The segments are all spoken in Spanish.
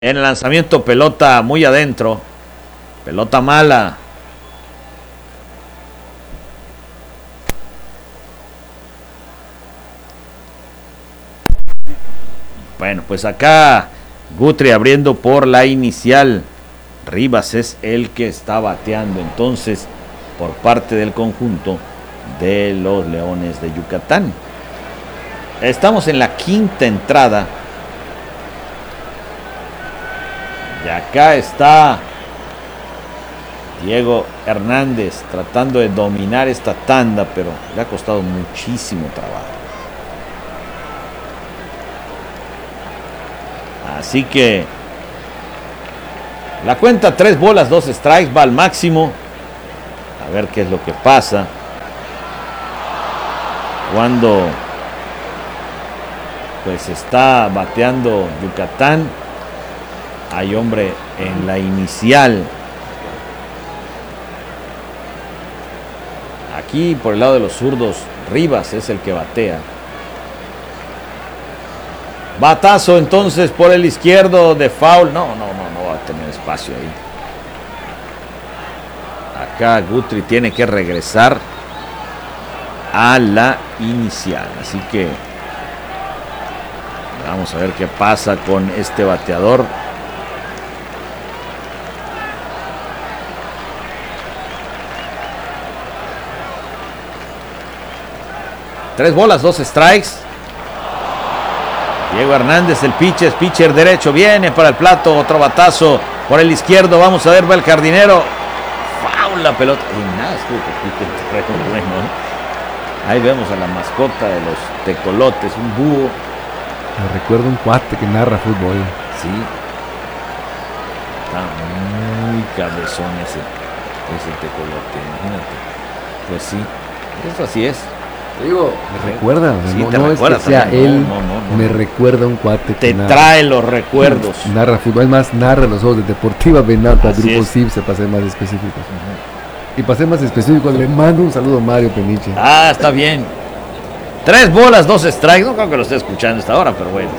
En el lanzamiento, pelota muy adentro. Pelota mala. Bueno, pues acá Guthrie abriendo por la inicial. Rivas es el que está bateando entonces por parte del conjunto de los Leones de Yucatán. Estamos en la quinta entrada. Y acá está Diego Hernández tratando de dominar esta tanda, pero le ha costado muchísimo trabajo. Así que la cuenta 3 bolas, 2 strikes, va al máximo. A ver qué es lo que pasa. Cuando pues está bateando Yucatán, hay hombre en la inicial. Aquí por el lado de los zurdos, Rivas es el que batea. Batazo entonces por el izquierdo de foul. No va a tener espacio ahí. Acá Guthrie tiene que regresar a la inicial. Así que vamos a ver qué pasa con este bateador. Tres bolas, 2 strikes. Diego Hernández, el pitcher derecho, viene para el plato, otro batazo por el izquierdo, vamos a ver, va el jardinero, foul la pelota, y nada, bueno. Ahí vemos a la mascota de los tecolotes, un búho. Me recuerda un cuate que narra fútbol. Sí, está muy cabezón ese tecolote, imagínate. Pues sí, eso así es. Digo, me recuerda, sí, no es que sea él, me recuerda un cuate que te trae los recuerdos. Narra fútbol, además narra los juegos de Deportiva Venata, Grupo CIPSE, para ser más específicos. Y para ser más específicos, le mando un saludo a Mario Peniche. Está bien. 3 bolas, 2 strikes, no creo que lo esté escuchando esta hora, pero bueno.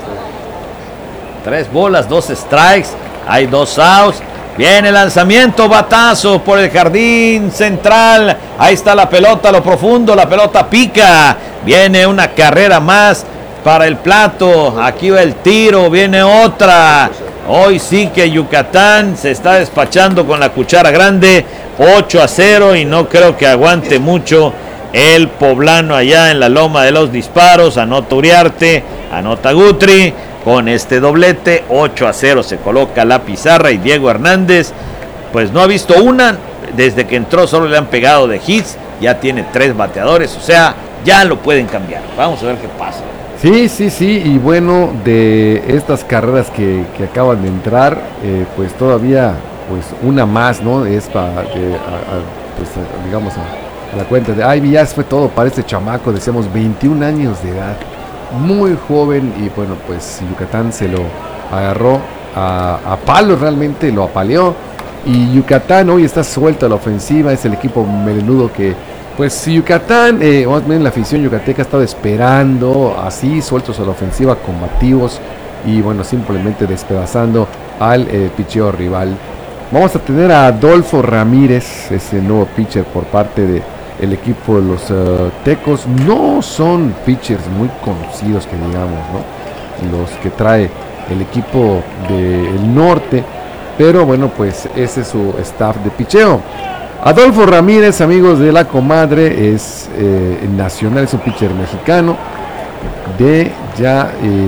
3 bolas, 2 strikes, hay 2 outs. Viene el lanzamiento, batazo por el jardín central. Ahí está la pelota, a lo profundo, la pelota pica. Viene una carrera más para el plato. Aquí va el tiro, viene otra. Hoy sí que Yucatán se está despachando con la cuchara grande. 8-0 y no creo que aguante mucho el poblano allá en la loma de los disparos. Anota Uriarte, anota Guthrie. Con este doblete, 8-0 se coloca la pizarra y Diego Hernández, pues no ha visto una, desde que entró solo le han pegado de hits, ya tiene 3 bateadores, o sea, ya lo pueden cambiar. Vamos a ver qué pasa. Sí, y bueno, de estas carreras que acaban de entrar, pues todavía, pues una más, ¿no? Es para, pues, digamos, a la cuenta de, ya fue todo para este chamaco, decíamos 21 años de edad. Muy joven y bueno, pues Yucatán se lo agarró a palo, realmente lo apaleó y Yucatán hoy está suelto a la ofensiva, es el equipo melenudo que pues Yucatán, más bien la afición yucateca ha estado esperando así, sueltos a la ofensiva, combativos y bueno, simplemente despedazando al picheo rival. Vamos a tener a Adolfo Ramírez, ese nuevo pitcher por parte de el equipo de los Tecos. No son pitchers muy conocidos que digamos, ¿no? Los que trae el equipo del norte, pero bueno, pues ese es su staff de picheo. Adolfo Ramírez, amigos de la comadre, es nacional, es un pitcher mexicano de ya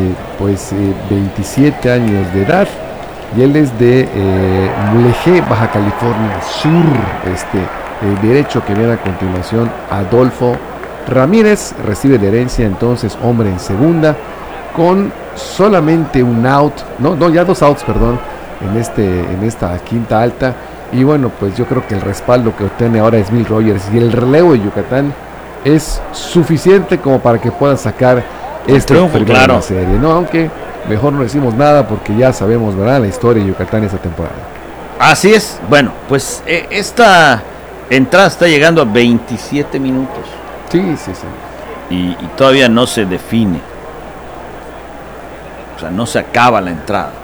27 años de edad y él es de Mulegé, Baja California Sur, derecho que viene a continuación. Adolfo Ramírez recibe la herencia, entonces hombre en segunda con solamente un out, ya 2 outs, perdón, en esta quinta alta. Y bueno, pues yo creo que el respaldo que obtiene ahora es Will Rogers y el relevo de Yucatán es suficiente como para que puedan sacar este triunfo, claro, serie, ¿no? Aunque mejor no decimos nada porque ya sabemos, ¿verdad?, la historia de Yucatán esta temporada. Así es. Bueno, pues esta entrada está llegando a 27 minutos. Sí. Y todavía no se define. O sea, no se acaba la entrada.